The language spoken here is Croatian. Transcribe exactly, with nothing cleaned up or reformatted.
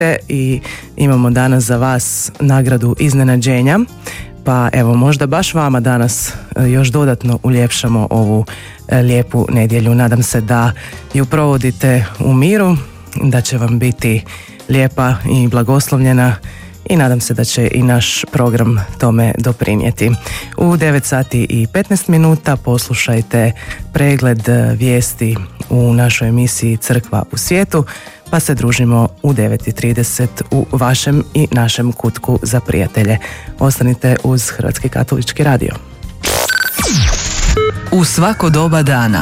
i imamo danas za vas nagradu iznenađenja. Pa evo, možda baš vama danas još dodatno uljepšamo ovu lijepu nedjelju. Nadam se da ju provodite u miru, da će vam biti lijepa i blagoslovljena i nadam se da će i naš program tome doprinijeti. U devet sati i petnaest minuta poslušajte pregled vijesti u našoj emisiji Crkva u svijetu, pa se družimo u devet i trideset u vašem i našem kutku za prijatelje. Ostanite uz Hrvatski katolički radio. U svako doba dana